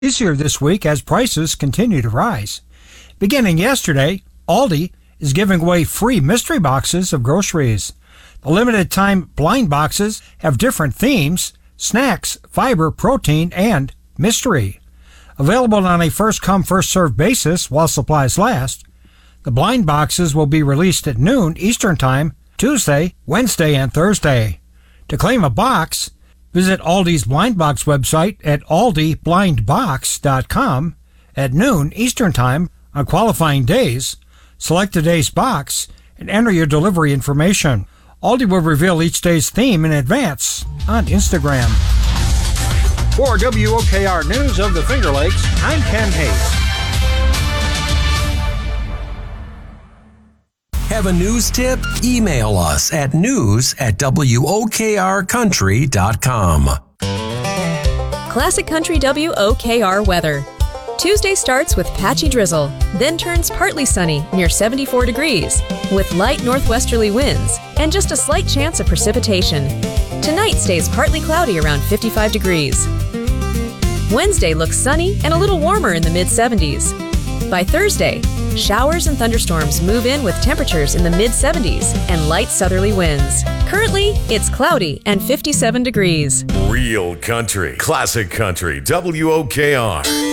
easier this week as prices continue to rise. Beginning yesterday, Aldi is giving away free mystery boxes of groceries. The limited time blind boxes have different themes: snacks, fiber, protein, and mystery. Available on a first-come, first-served basis while supplies last, the blind boxes will be released at noon Eastern Time, Tuesday, Wednesday, and Thursday. To claim a box, visit Aldi's Blind Box website at aldiblindbox.com at noon Eastern Time on qualifying days. Select the day's box and enter your delivery information. Aldi will reveal each day's theme in advance on Instagram. For WOKR News of the Finger Lakes, I'm Ken Hayes. Have a news tip? Email us at news@wokrcountry.com. Classic Country WOKR weather. Tuesday starts with patchy drizzle, then turns partly sunny near 74 degrees, with light northwesterly winds and just a slight chance of precipitation. Tonight stays partly cloudy around 55 degrees. Wednesday looks sunny and a little warmer in the mid-70s. By Thursday, showers and thunderstorms move in with temperatures in the mid-70s and light southerly winds. Currently, it's cloudy and 57 degrees. Real country, classic country, WOKR.